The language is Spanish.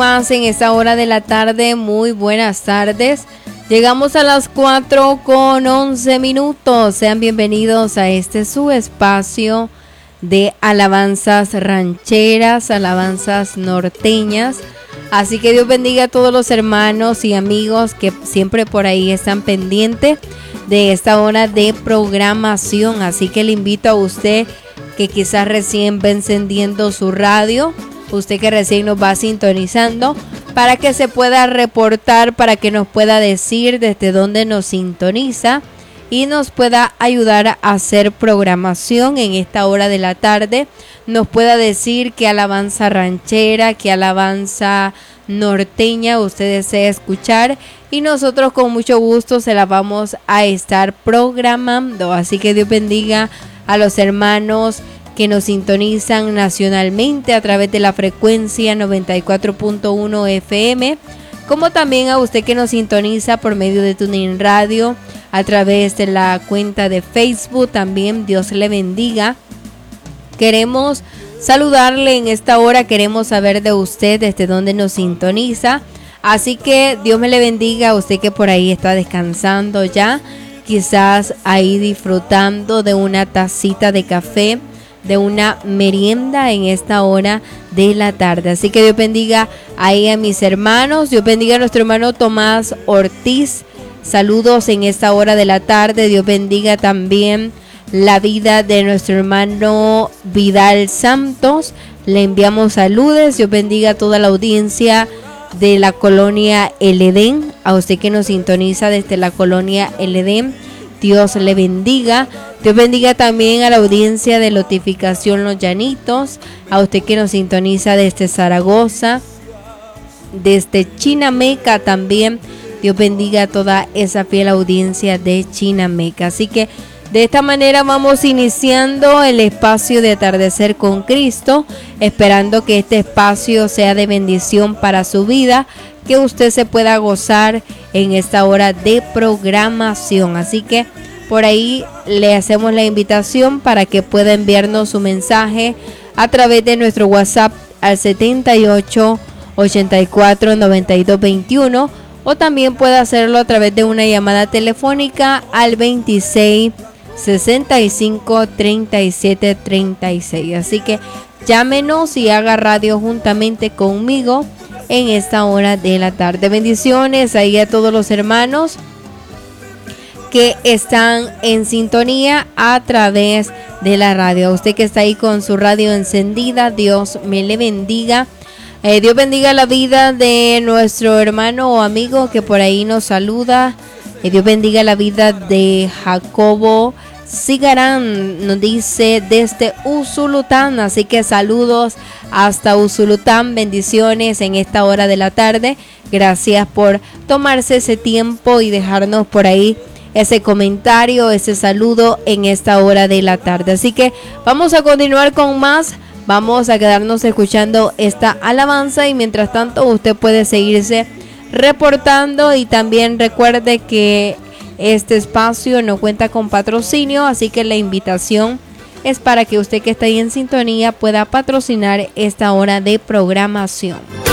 Más en esta hora de la tarde, muy buenas tardes. Llegamos a las 4:11. Sean bienvenidos a este su espacio de alabanzas rancheras, alabanzas norteñas. Así que Dios bendiga a todos los hermanos y amigos que siempre por ahí están pendientes de esta hora de programación. Así que le invito a usted que quizás recién va encendiendo su radio, usted que recién nos va sintonizando, para que se pueda reportar, para que nos pueda decir desde dónde nos sintoniza y nos pueda ayudar a hacer programación en esta hora de la tarde. Nos pueda decir qué alabanza ranchera, qué alabanza norteña usted desea escuchar, y nosotros con mucho gusto se la vamos a estar programando. Así que Dios bendiga a los hermanos que nos sintonizan nacionalmente a través de la frecuencia 94.1 FM, como también a usted que nos sintoniza por medio de TuneIn Radio, a través de la cuenta de Facebook. También Dios le bendiga. Queremos saludarle en esta hora, queremos saber de usted desde dónde nos sintoniza. Así que Dios me le bendiga a usted que por ahí está descansando ya, quizás ahí disfrutando de una tacita de café, de una merienda en esta hora de la tarde. Así que Dios bendiga ahí a mis hermanos. Dios bendiga a nuestro hermano Tomás Ortiz. Saludos en esta hora de la tarde. Dios bendiga también la vida de nuestro hermano Vidal Santos. Le enviamos saludos. Dios bendiga a toda la audiencia de la colonia El Edén. A usted que nos sintoniza desde la colonia El Edén, Dios le bendiga. Dios bendiga también a la audiencia de Notificación Los Llanitos, a usted que nos sintoniza desde Zaragoza, desde Chinameca también. Dios bendiga a toda esa fiel audiencia de Chinameca. Así que de esta manera vamos iniciando el espacio de Atardecer con Cristo, esperando que este espacio sea de bendición para su vida, que usted se pueda gozar en esta hora de programación. Así que por ahí le hacemos la invitación para que pueda enviarnos su mensaje a través de nuestro WhatsApp al 78 84 92 21, o también puede hacerlo a través de una llamada telefónica al 26 65 37 36. Así que llámenos y haga radio juntamente conmigo en esta hora de la tarde. Bendiciones ahí a todos los hermanos que están en sintonía a través de la radio. A usted que está ahí con su radio encendida, Dios me le bendiga. Dios bendiga la vida de nuestro hermano o amigo que por ahí nos saluda. Dios bendiga la vida de Jacobo Sigarán, nos dice desde Usulután. Así que saludos hasta Usulután, bendiciones en esta hora de la tarde. Gracias por tomarse ese tiempo y dejarnos por ahí ese comentario, ese saludo en esta hora de la tarde. Así que vamos a continuar con más. Vamos a quedarnos escuchando esta alabanza, y mientras tanto usted puede seguirse reportando. Y también recuerde que este espacio no cuenta con patrocinio, así que la invitación es para que usted que está ahí en sintonía pueda patrocinar esta hora de programación.